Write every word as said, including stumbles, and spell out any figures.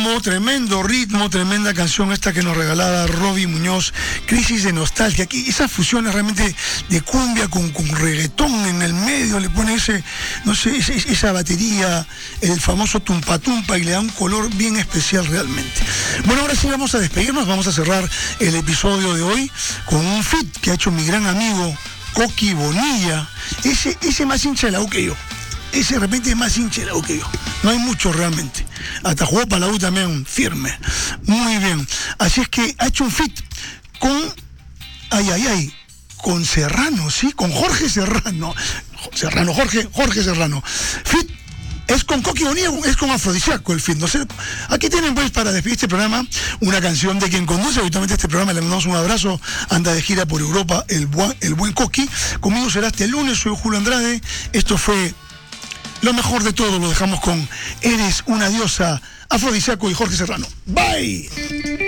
ritmo, tremendo ritmo, tremenda canción esta que nos regalaba Robbie Muñoz, Crisis de Nostalgia. Aquí esas fusiones realmente de cumbia con, con reggaetón en el medio, le pone ese, no sé, ese, esa batería, el famoso tumpa tumpa, y le da un color bien especial realmente. Bueno, ahora sí vamos a despedirnos, vamos a cerrar el episodio de hoy con un feat que ha hecho mi gran amigo Coqui Bonilla. Ese, ese más hincha de la U que yo. Ese de repente es más hincha de la U que yo. No hay mucho realmente. Hasta jugó para la U también firme. Muy bien. Así es que ha hecho un feat con... Ay, ay, ay. Con Serrano, ¿sí? Con Jorge Serrano. Serrano, Jorge, Jorge Serrano. Feat es con Coqui Bonilla, es con Afrodisíaco el feat. No sé. Aquí tienen pues para despedir este programa una canción de quien conduce habitualmente este programa. Le mandamos un abrazo. Anda de gira por Europa el buen, el buen Coqui. Conmigo será este lunes. Soy Julio Andrade. Esto fue lo mejor de todo. Lo dejamos con Eres una diosa, Afrodisíaco y Jorge Serrano. Bye.